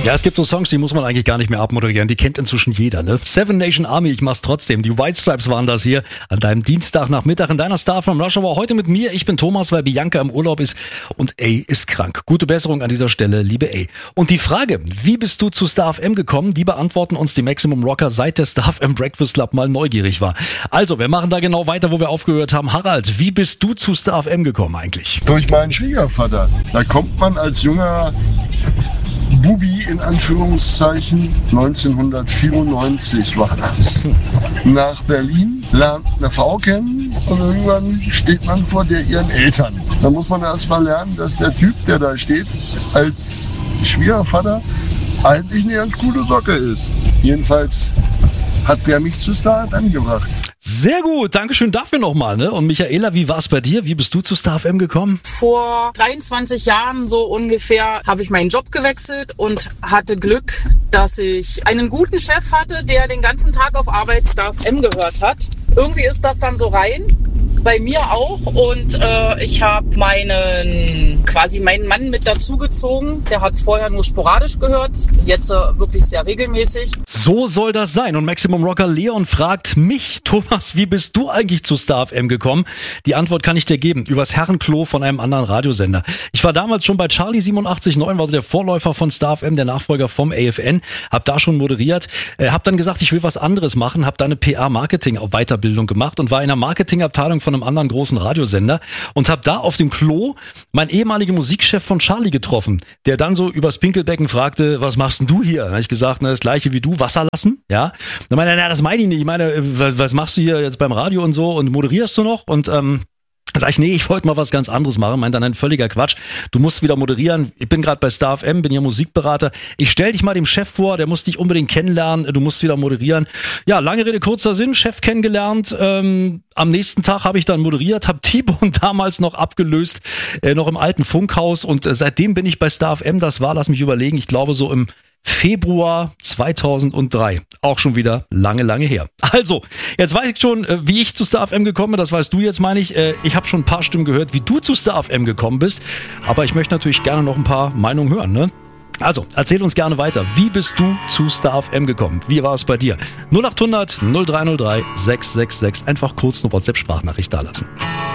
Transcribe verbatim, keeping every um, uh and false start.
Ja, es gibt so Songs, die muss man eigentlich gar nicht mehr abmoderieren. Die kennt inzwischen jeder, ne? Seven Nation Army, ich mach's trotzdem. Die White Stripes waren das hier an deinem Dienstagnachmittag in deiner Star from Rush Hour. Heute mit mir. Ich bin Thomas, weil Bianca im Urlaub ist und A ist krank. Gute Besserung an dieser Stelle, liebe A. Und die Frage, wie bist du zu Star F M gekommen? Die beantworten uns die Maximum Rocker, seit der Star F M Breakfast Club mal neugierig war. Also, wir machen da genau weiter, wo wir aufgehört haben. Harald, wie bist du zu Star F M gekommen eigentlich? Durch meinen Schwiegervater. Da kommt man als junger Bubi in Anführungszeichen, neunzehnhundertvierundneunzig war das, nach Berlin, lernt eine Frau kennen und irgendwann steht man vor der ihren Eltern. Da muss man erst mal lernen, dass der Typ, der da steht, als Schwiegervater eigentlich eine ganz coole Socke ist. Jedenfalls hat der mich zu Star F M gebracht. Sehr gut, Dankeschön dafür nochmal, ne? Und Michaela, wie war's bei dir? Wie bist du zu Star F M gekommen? Vor dreiundzwanzig Jahren so ungefähr habe ich meinen Job gewechselt und hatte Glück, dass ich einen guten Chef hatte, der den ganzen Tag auf Arbeit Star F M gehört hat. Irgendwie ist das dann so rein, bei mir auch, und äh, ich habe meinen quasi meinen Mann mit dazugezogen. Der hat es vorher nur sporadisch gehört, jetzt äh, wirklich sehr regelmäßig. So soll das sein. Und Maximum Rocker Leon fragt mich, Thomas, wie bist du eigentlich zu Star F M gekommen? Die Antwort kann ich dir geben, übers Herrenklo von einem anderen Radiosender. Ich war damals schon bei Charlie siebenundachtzig Komma neun, war so der Vorläufer von Star F M, der Nachfolger vom A F N, hab da schon moderiert, äh, hab dann gesagt, ich will was anderes machen, hab da eine P R-Marketing-Weiterbildung gemacht und war in der Marketingabteilung von einem anderen großen Radiosender und hab da auf dem Klo meinen ehemaligen Musikchef von Charlie getroffen, der dann so übers Pinkelbecken fragte, was machst denn du hier? Dann hab ich gesagt, na, das gleiche wie du, Wasser lassen, ja. Dann meinte er, na, das meine ich nicht, ich meine, was, was machst du hier jetzt beim Radio und so und moderierst du noch? Und ähm, dann sag ich, nee, ich wollte mal was ganz anderes machen. Meint dann, ein völliger Quatsch. Du musst wieder moderieren. Ich bin gerade bei Star F M, bin hier Musikberater. Ich stell dich mal dem Chef vor, der muss dich unbedingt kennenlernen. Du musst wieder moderieren. Ja, lange Rede, kurzer Sinn. Chef kennengelernt. Ähm, am nächsten Tag habe ich dann moderiert, habe T-Bone damals noch abgelöst, äh, noch im alten Funkhaus. Und äh, seitdem bin ich bei Star F M. Das war, lass mich überlegen, ich glaube so im Februar zweitausenddrei. Auch schon wieder lange, lange her. Also, jetzt weiß ich schon, wie ich zu Star F M gekommen bin. Das weißt du jetzt, meine ich. Ich habe schon ein paar Stimmen gehört, wie du zu Star F M gekommen bist. Aber ich möchte natürlich gerne noch ein paar Meinungen hören, ne? Also, erzähl uns gerne weiter. Wie bist du zu Star F M gekommen? Wie war es bei dir? null acht hundert null drei null drei sechs sechs sechs. Einfach kurz eine WhatsApp-Sprachnachricht dalassen.